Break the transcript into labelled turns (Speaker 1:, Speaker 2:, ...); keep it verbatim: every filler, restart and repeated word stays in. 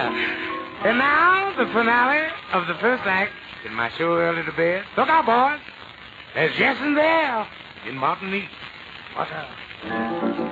Speaker 1: And now, the finale of the first act in my show early to bed. Look out, boys. There's Jensen there in Martinique. What up?